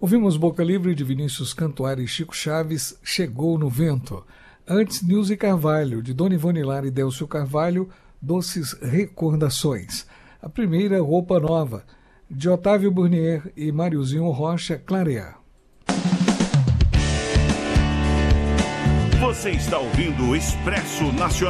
Ouvimos Boca Livre de Vinícius Cantuária e Chico Chaves, Chegou no Vento. Antes, Nilce Carvalho, de Dona Ivone Lara e Délcio Carvalho, Doces Recordações. A primeira, Roupa Nova, de Otávio Burnier e Mariozinho Rocha, Clarear. Você está ouvindo o Expresso Nacional.